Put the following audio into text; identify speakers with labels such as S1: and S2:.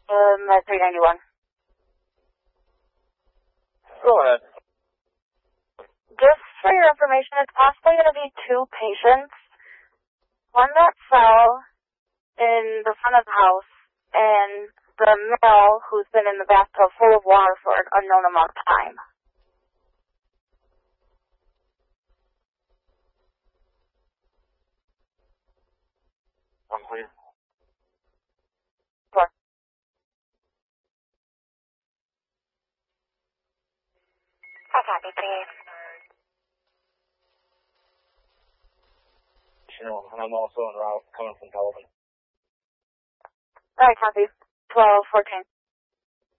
S1: At 391.
S2: Go ahead.
S1: Just for your information, it's possibly going to be two patients. One that fell in the front of the house, and the male who's been in the bathtub full of water for an unknown amount of time.
S2: I'm clear.
S1: Sure. I copy, please.
S2: Sure, and I'm also en route coming from Television.
S1: Alright, copy. 1214.